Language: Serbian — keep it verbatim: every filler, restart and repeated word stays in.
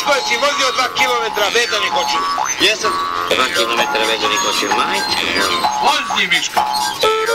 Miško, jesi vozio dva kilometra vezani kočiju? Jesam. Dva kilometra vezani kočiju, majke. Vozi, Miško.